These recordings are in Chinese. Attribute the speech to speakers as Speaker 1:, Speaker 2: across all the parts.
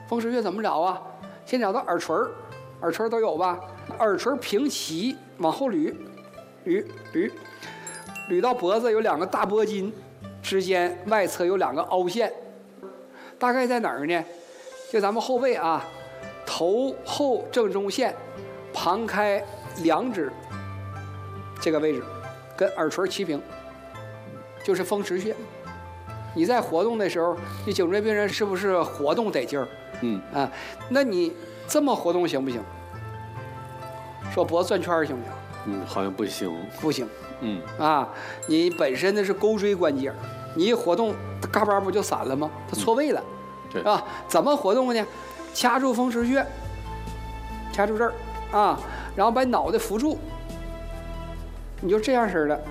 Speaker 1: 风池穴怎么找啊？先找到耳垂，耳垂都有吧？耳垂平齐，往后捋，捋到脖子有2个大脖筋，之间外侧有2个凹陷，大概在哪儿呢？就咱们后背啊，头后正中线，旁开2指这个位置，跟耳垂齐平，就是风池穴。你在活动的时候，你颈椎病人是不是活动得劲儿？那你这么活动行不行？说脖子转圈行不行？
Speaker 2: 好像不行。
Speaker 1: 不行。你本身的是钩椎关节，你一活动，嘎巴不就散了吗？它错位了，
Speaker 2: 对
Speaker 1: 啊？怎么活动呢？掐住风池穴，掐住这儿啊，然后把脑袋扶住，你就这样式的，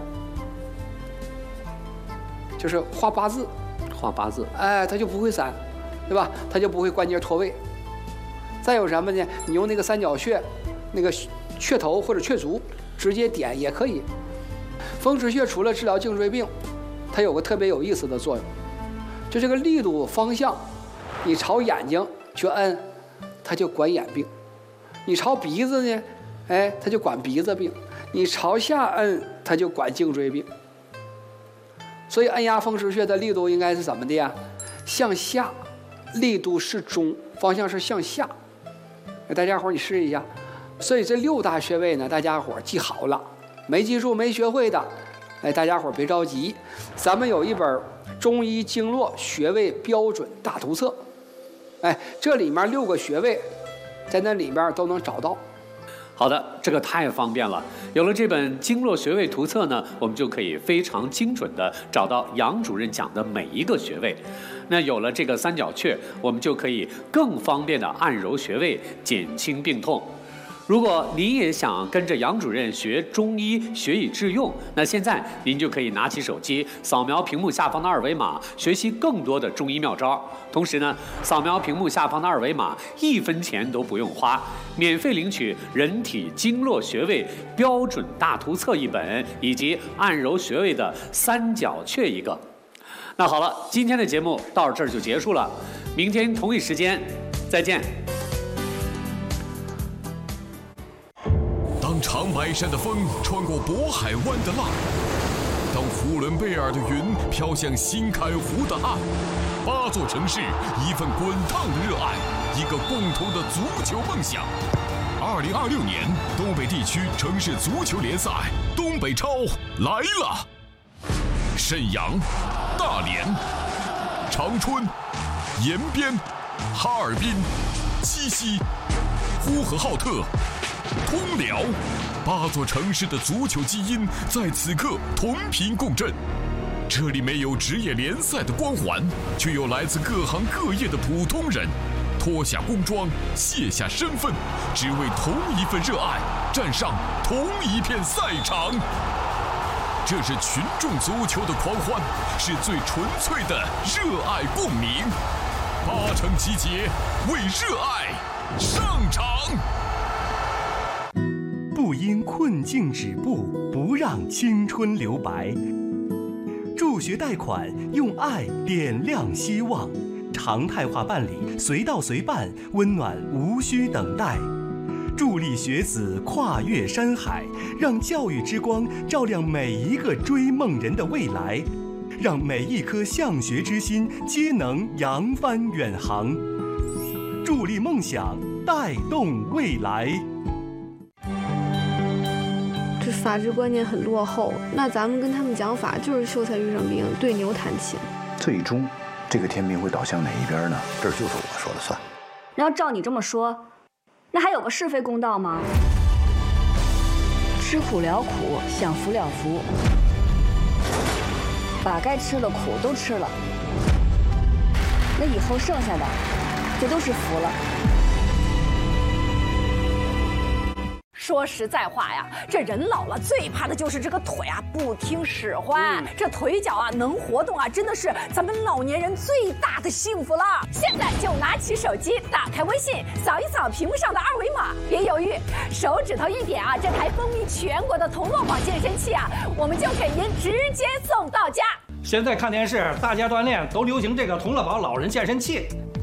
Speaker 1: 就是画8字。
Speaker 2: 画8字，
Speaker 1: 它就不会散，对吧？它就不会关节脱位。再有什么呢？你用那个三角穴，那个雀头或者雀足直接点也可以。风池穴除了治疗颈椎病，它有个特别有意思的作用，就这个力度方向，你朝眼睛去摁，它就管眼病；你朝鼻子呢，它就管鼻子病；你朝下摁，它就管颈椎病。所以按压风池穴的力度应该是怎么的呀？向下，力度适中，方向是向下。大家伙你试一下。所以这6大穴位呢，大家伙记好了，没记住没学会的，大家伙别着急，咱们有一本中医经络穴位标准大图册，这里面6个穴位，在那里面都能找到。
Speaker 2: 好的，这个太方便了。有了这本经络穴位图册呢，我们就可以非常精准的找到杨主任讲的每一个穴位。那有了这个三角穴，我们就可以更方便的按揉穴位，减轻病痛。如果您也想跟着杨主任学中医，学以致用，那现在您就可以拿起手机，扫描屏幕下方的2维码，学习更多的中医妙招。同时呢，扫描屏幕下方的2维码，1分钱都不用花，免费领取人体经络穴位标准大图册1本，以及按揉穴位的三角穴1个。那好了，今天的节目到这儿就结束了，明天同一时间再见。
Speaker 3: 当长白山的风穿过渤海湾的浪，当呼伦贝尔的云飘向新开湖的岸，8座城市，一份滚烫的热爱，一个共同的足球梦想。2026年东北地区城市足球联赛东北超来了！沈阳、大连、长春、延边、哈尔滨、鸡西、呼和浩特、通辽，8座城市的足球基因在此刻同频共振。这里没有职业联赛的光环，却有来自各行各业的普通人，脱下工装，卸下身份，只为同一份热爱，站上同一片赛场。这是群众足球的狂欢，是最纯粹的热爱共鸣。8城集结，为热爱上场。
Speaker 4: 不因困境止步，不让青春留白。助学贷款，用爱点亮希望，常态化办理，随到随办，温暖无需等待。助力学子跨越山海，让教育之光照亮每一个追梦人的未来，让每一颗向学之心皆能扬帆远航。助力梦想，带动未来。
Speaker 5: 这法治观念很落后，那咱们跟他们讲法就是秀才遇上兵，对牛弹琴。
Speaker 6: 最终，这个天平会倒向哪一边呢？这就是我说了算。
Speaker 7: 那要照你这么说，那还有个是非公道吗？吃苦了苦，享福了福，把该吃的苦都吃了，那以后剩下的就都是福了。
Speaker 8: 说实在话呀，这人老了最怕的就是这个腿啊不听使唤，这腿脚啊能活动啊，真的是咱们老年人最大的幸福了。现在就拿起手机，打开微信，扫一扫屏幕上的2维码，别犹豫，手指头一点啊，这台风靡全国的同乐宝健身器啊，我们就给您直接送到家。
Speaker 9: 现在看电视，大家锻炼都流行这个同乐宝老人健身器，